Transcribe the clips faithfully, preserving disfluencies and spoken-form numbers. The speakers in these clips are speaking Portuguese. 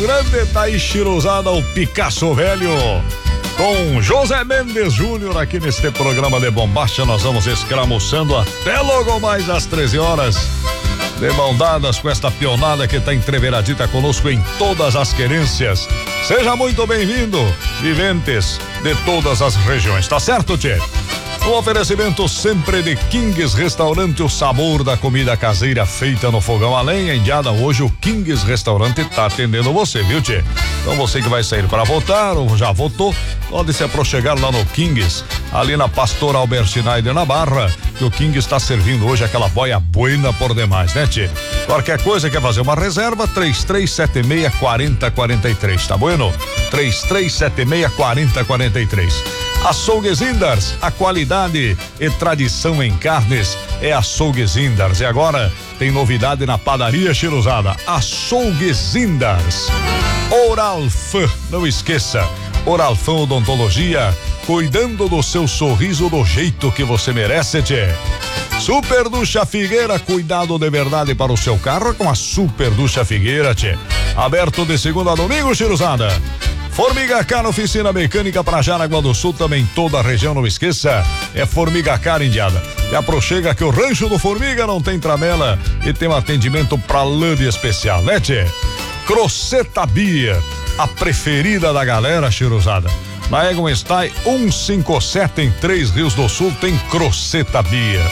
Grande tá aí, chiruzada, o Picasso Velho. Com José Mendes Júnior aqui neste programa de Bombacha, nós vamos escramuçando até logo mais às treze horas. De mão dadas com esta pionada que está entreveradita conosco em todas as querências. Seja muito bem-vindo, viventes de todas as regiões, tá certo, tchê? Um oferecimento sempre de Kings Restaurante, o sabor da comida caseira feita no fogão a lenha. Indiada, hoje o Kings Restaurante tá atendendo você, viu, tchê? Então você que vai sair para votar ou já votou, pode se aproximar lá no Kings, ali na Pastor Albert Schneider na Barra, que o Kings está servindo hoje aquela boia buena por demais, né, tchê? Qualquer coisa, quer fazer uma reserva, três três sete seis, quatro zero quatro três, tá bueno? três três sete seis, quatro zero quatro três. Açougues Indars, a qualidade e tradição em carnes é Açougues Indars. E agora tem novidade na padaria chiruzada, Açougues Indars. Oralfan, não esqueça, Oralfan Odontologia, cuidando do seu sorriso do jeito que você merece, tchê. Super Ducha Figueira, cuidado de verdade para o seu carro com a Super Ducha Figueira, tchê. Aberto de segunda a domingo, chiruzada. Formigacar, oficina mecânica para Jaraguá do Sul, também toda a região, não esqueça, é Formigacar, indiada. E aproxega que o Rancho do Formiga não tem tramela e tem um atendimento pra lã de especial, né, tchê? Croceta Bia, a preferida da galera, chiruzada. Na Egon Style cento e cinquenta e sete, em Três Rios do Sul, tem Croceta Bia.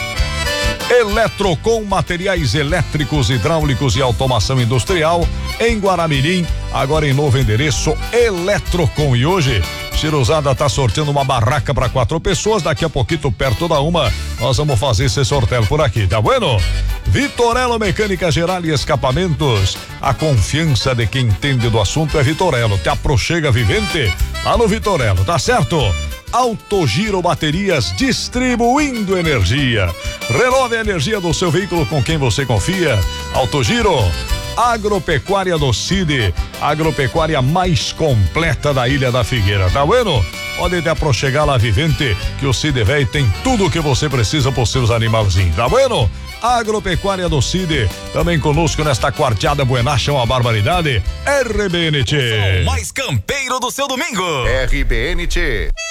Eletrocom, materiais elétricos, hidráulicos e automação industrial, em Guaramirim, agora em novo endereço, Eletrocom. E hoje, chiruzada tá sorteando uma barraca para quatro pessoas, daqui a pouquinho, perto da uma, nós vamos fazer esse sorteio por aqui, tá bueno? Vitorello Mecânica Geral e Escapamentos, a confiança de quem entende do assunto é Vitorello. Te aproxega, vivente, lá no Vitorello, tá certo? Autogiro Baterias, distribuindo energia. Renove a energia do seu veículo com quem você confia. Autogiro. Agropecuária do Cide, agropecuária mais completa da Ilha da Figueira, tá bueno? Pode te aproxegar lá, vivente, que o Cide Véi tem tudo o que você precisa para os seus animalzinhos, tá bueno? Agropecuária do Cide, também conosco nesta quarteada buenacha, uma barbaridade. R B N T. O mais campeiro do seu domingo. R B N T.